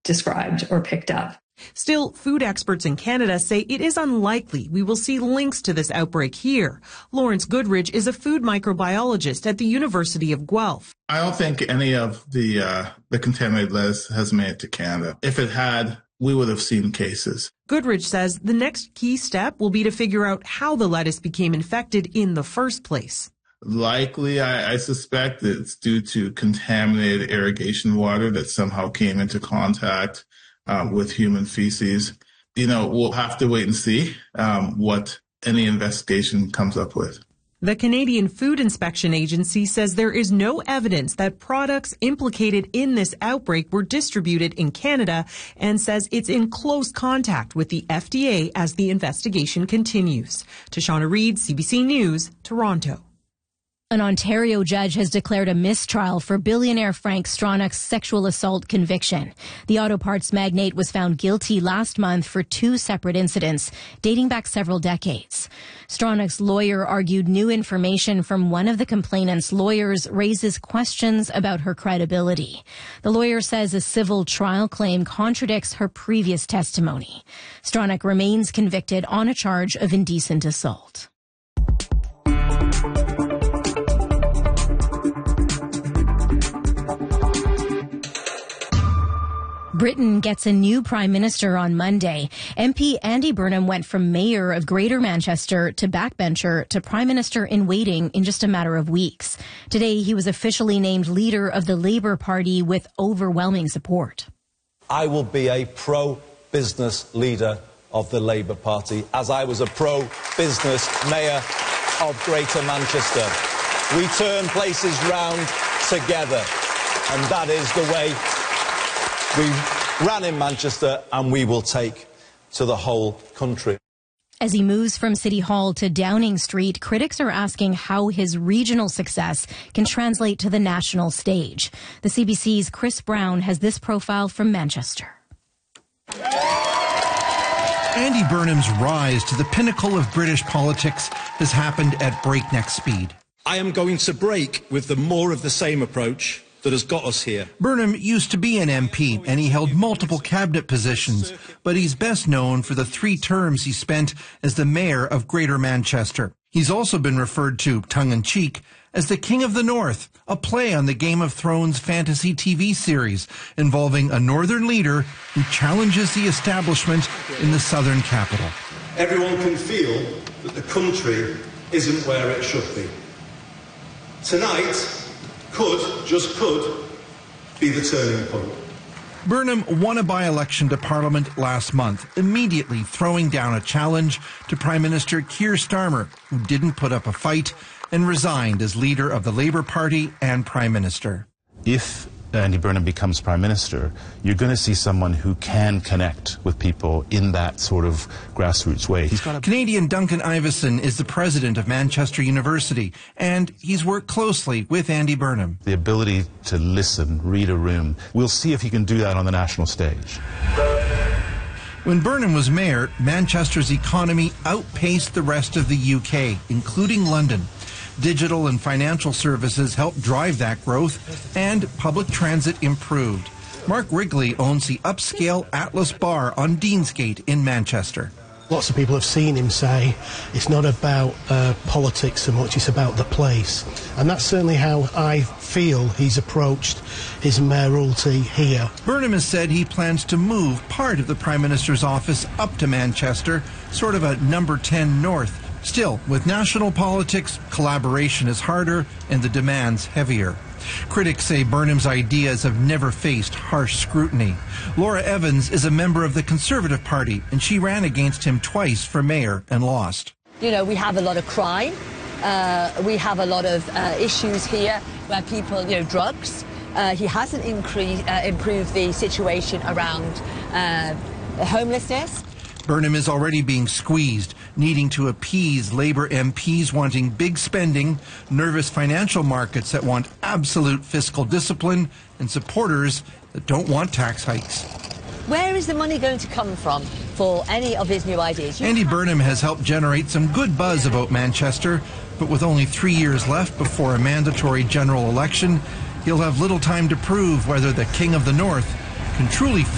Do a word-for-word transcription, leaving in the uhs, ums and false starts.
described or picked up. Still, food experts in Canada say it is unlikely we will see links to this outbreak here. Lawrence Goodridge is a food microbiologist at the University of Guelph. I don't think any of the uh, the contaminated lettuce has made it to Canada. If it had, we would have seen cases. Goodridge says the next key step will be to figure out how the lettuce became infected in the first place. Likely, I, I suspect it's due to contaminated irrigation water that somehow came into contact Uh, with human feces. You know, we'll have to wait and see um, what any investigation comes up with. The Canadian Food Inspection Agency says there is no evidence that products implicated in this outbreak were distributed in Canada and says it's in close contact with the F D A as the investigation continues. Tashana Reid, C B C News, Toronto. An Ontario judge has declared a mistrial for billionaire Frank Stronach's sexual assault conviction. The auto parts magnate was found guilty last month for two separate incidents dating back several decades. Stronach's lawyer argued new information from one of the complainant's lawyers raises questions about her credibility. The lawyer says a civil trial claim contradicts her previous testimony. Stronach remains convicted on a charge of indecent assault. Britain gets a new Prime Minister on Monday. M P Andy Burnham went from Mayor of Greater Manchester to backbencher to Prime Minister in waiting in just a matter of weeks. Today, he was officially named leader of the Labour Party with overwhelming support. I will be a pro-business leader of the Labour Party, as I was a pro-business Mayor of Greater Manchester. We turn places round together, and that is the way we ran in Manchester, and we will take to the whole country. As he moves from City Hall to Downing Street, critics are asking how his regional success can translate to the national stage. The C B C's Chris Brown has this profile from Manchester. Andy Burnham's rise to the pinnacle of British politics has happened at breakneck speed. I am going to break with the more of the same approach that has got us here. Burnham used to be an M P and he held multiple cabinet positions, but he's best known for the three terms he spent as the mayor of Greater Manchester. He's also been referred to, tongue-in-cheek, as the King of the North, a play on the Game of Thrones fantasy T V series involving a northern leader who challenges the establishment in the southern capital. Everyone can feel that the country isn't where it should be. Tonight could, just could, be the turning point. Burnham won a by-election to Parliament last month, immediately throwing down a challenge to Prime Minister Keir Starmer, who didn't put up a fight and resigned as leader of the Labour Party and Prime Minister. If Andy Burnham becomes Prime Minister, you're going to see someone who can connect with people in that sort of grassroots way. He's got a Canadian Duncan Iveson is the president of Manchester University, and he's worked closely with Andy Burnham. The ability to listen, read a room. We'll see if he can do that on the national stage. When Burnham was mayor, Manchester's economy outpaced the rest of the U K, including London. Digital and financial services helped drive that growth, and public transit improved. Mark Wrigley owns the upscale Atlas Bar on Deansgate in Manchester. Lots of people have seen him say it's not about uh, politics so much, it's about the place. And that's certainly how I feel he's approached his mayoralty here. Burnham has said he plans to move part of the Prime Minister's office up to Manchester, sort of a number ten north. Still, with national politics, collaboration is harder and the demands heavier. Critics say Burnham's ideas have never faced harsh scrutiny. Laura Evans is a member of the Conservative Party, and she ran against him twice for mayor and lost. You know, we have a lot of crime. Uh, we have a lot of uh, issues here where people, you know, drugs. Uh, he hasn't increased, uh, improved the situation around uh, homelessness. Burnham is already being squeezed, needing to appease Labour M Ps wanting big spending, nervous financial markets that want absolute fiscal discipline, and supporters that don't want tax hikes. Where is the money going to come from for any of his new ideas? You Andy Burnham has helped generate some good buzz about Manchester, but with only three years left before a mandatory general election, he'll have little time to prove whether the King of the North can truly